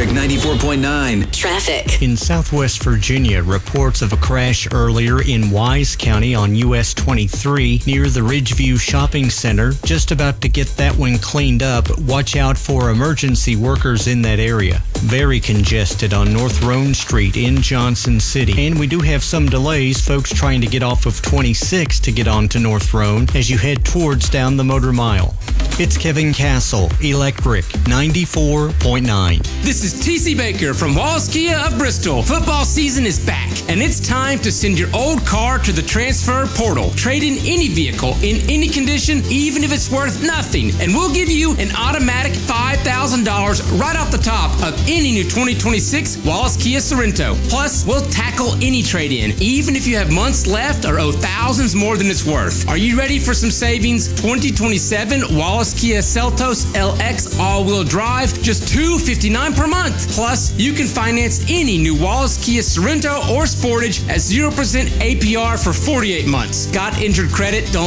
Electric 94.9. Traffic. In Southwest Virginia, reports of a crash earlier in Wise County on US 23 near the Ridgeview Shopping Center. Just about to get that one cleaned up. Watch out for emergency workers in that area. Very congested on North Roan Street in Johnson City. And we do have some delays, folks trying to get off of 26 to get onto North Roan as you head towards down the Motor Mile. It's Kevin Castle, Electric 94.9. This is TC Baker from Wallace Kia of Bristol. Football season is back, and it's time to send your old car to the transfer portal. Trade in any vehicle in any condition, even if it's worth nothing, and we'll give you an automatic $5,000 right off the top of any new 2026 Wallace Kia Sorento. Plus, we'll tackle any trade-in, even if you have months left or owe thousands more than it's worth. Are you ready for some savings? 2027 Wallace Kia Seltos LX all-wheel drive, just $259 per month. Plus, you can finance any new Wallace Kia Sorento or Sportage at 0% APR for 48 months. Got injured credit? Don't